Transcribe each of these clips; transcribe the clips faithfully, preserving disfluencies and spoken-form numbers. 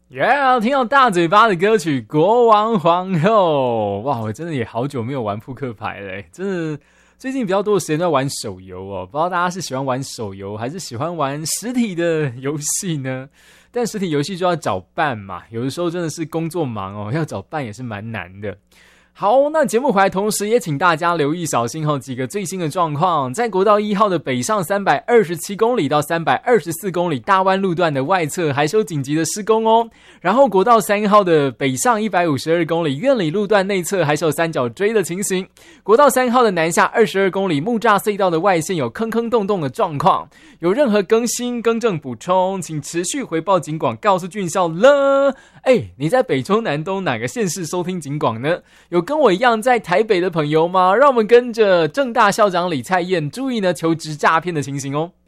耶、yeah, 听到大嘴巴的歌曲《国王皇后》，哇，我真的也好久没有玩扑克牌了，真的最近比较多的时间都在玩手游哦。不知道大家是喜欢玩手游还是喜欢玩实体的游戏呢？但实体游戏就要找伴嘛，有的时候真的是工作忙哦，要找伴也是蛮难的。好，那节目回来同时也请大家留意小心后几个最新的状况。在国道一号的北上三百二十七公里到三百二十四公里大弯路段的外侧还是有紧急的施工哦。然后国道三号的北上一百五十二公里苑里路段内侧还是有三角锥的情形。国道三号的南下二十二公里木栅隧道的外线有坑坑洞洞的状况，有任何更新更正补充请持续回报警广告诉俊孝了。哎，你在北中南东哪个县市收听警广呢？有跟我一样在台北的朋友吗？让我们跟着政大校长李蔡燕注意呢求职诈骗的情形哦。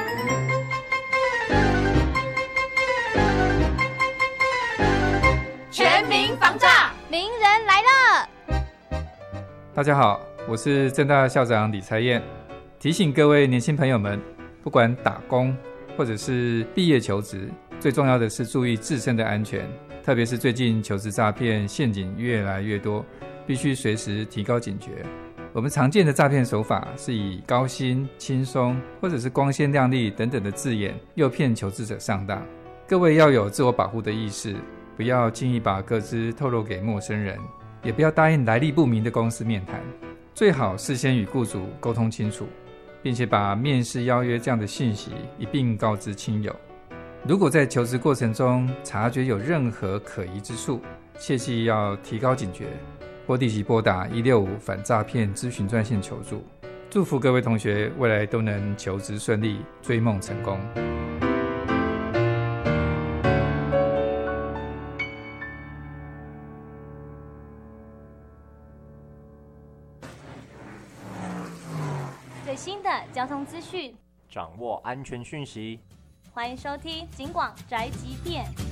全民防诈，名人来了。 大家好，我是政大校长李蔡燕，提醒各位年轻朋友们，不管打工或者是毕业求职，最重要的是注意自身的安全，特别是最近求职诈骗陷阱越来越多，必须随时提高警觉。我们常见的诈骗手法是以高薪、轻松或者是光鲜亮丽等等的字眼诱骗求职者上当。各位要有自我保护的意识，不要轻易把个资透露给陌生人，也不要答应来历不明的公司面谈，最好事先与雇主沟通清楚，并且把面试邀约这样的信息一并告知亲友。如果在求职过程中察觉有任何可疑之处，切记要提高警觉，或立即拨打一六五反诈骗咨询专线求助。祝福各位同学未来都能求职顺利，追梦成功。 最新的交通资讯， 掌握安全讯息， 欢迎收听警广宅急便。